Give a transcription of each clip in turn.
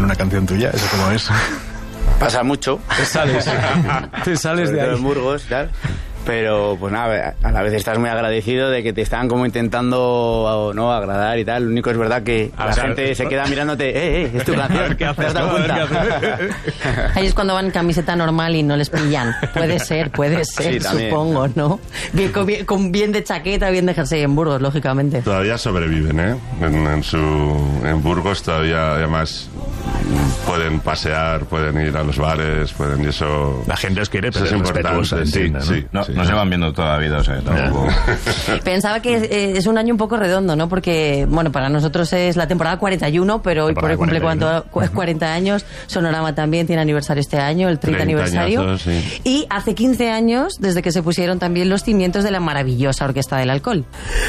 una canción tuya? ¿Eso cómo es? Pasa mucho. Te sales de ahí. En Burgos, tal. Pero, pues nada, a la vez estás muy agradecido de que te están como intentando no agradar y tal. Lo único es verdad que la gente se queda mirándote, es tu canción. ¿Te has dado cuenta? Ahí es cuando van en camiseta normal y no les pillan. Puede ser, sí, supongo, ¿no? Con bien de chaqueta, bien de jersey en Burgos, lógicamente. Todavía sobreviven, ¿eh? En Burgos todavía, además, pueden pasear, pueden ir a los bares, y eso... La gente os quiere, pero es importante. Sí. Nos llevan viendo toda la vida, o sea, tampoco... Pensaba que es un año un poco redondo, ¿no? Porque, bueno, para nosotros es la temporada 41, pero hoy por hoy cumple 40 años. Sonorama también tiene aniversario este año, el 30 aniversario. Añazos, sí. Y hace 15 años, desde que se pusieron también los cimientos de la maravillosa Orquesta del Alcohol.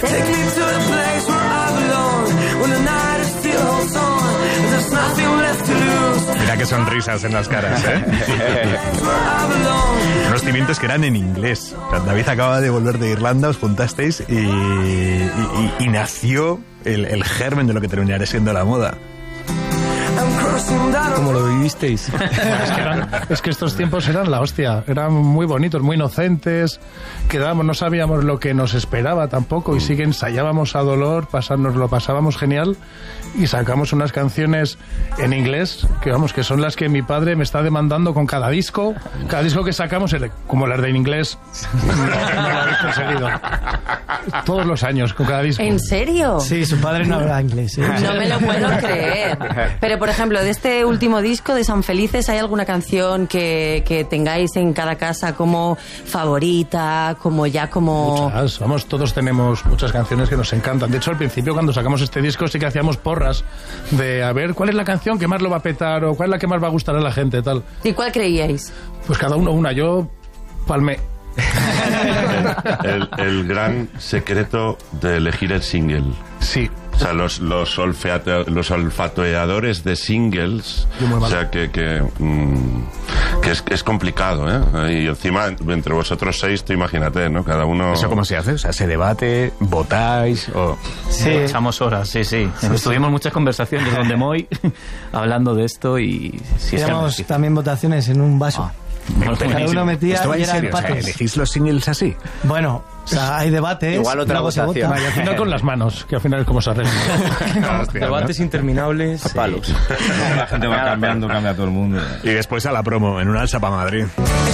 Mira qué sonrisas en las caras, ¿eh? Unos cimientos que eran en inglés. O sea, David acaba de volver de Irlanda, os juntasteis y nació el germen de lo que terminará siendo la moda. ¿Cómo lo vivisteis? Es que estos tiempos eran la hostia, eran muy bonitos, muy inocentes, no sabíamos lo que nos esperaba tampoco y sí que ensayábamos a dolor, lo pasábamos genial y sacamos unas canciones en inglés que son las que mi padre me está demandando con cada disco que sacamos, como las de en inglés, no lo habéis conseguido. Todos los años, con cada disco. ¿En serio? Sí, su padre no habla inglés, ¿eh? No me lo puedo creer. Pero, por ejemplo, de este último disco de San Felices, ¿hay alguna canción que tengáis en cada casa como favorita, Muchas, todos tenemos muchas canciones que nos encantan. De hecho, al principio, cuando sacamos este disco, sí que hacíamos porras de a ver cuál es la canción que más lo va a petar o cuál es la que más va a gustar a la gente, tal. ¿Y cuál creíais? Pues cada uno una. Yo palmé. el gran secreto de elegir el single. Sí. O sea, los olfateadores de singles, o sea, que es complicado, ¿eh? Y encima, entre vosotros 6, tú imagínate, ¿no? Cada uno... ¿Eso cómo se hace? O sea, ¿se debate? ¿Votáis? O... Sí, echamos horas, sí. Tuvimos muchas conversaciones con Demoy hablando de esto y... Hacíamos también votaciones en un vaso. Cada uno metía ¿Esto va y en era serio? empates. O sea, ¿elegís los singles así? Bueno, o sea, hay debates. Igual otra votación. Y al final con las manos, que al final es como se arregla. Debates interminables. Palos. La gente va cambiando, cambia todo el mundo. Y después a la promo, en una alza para Madrid.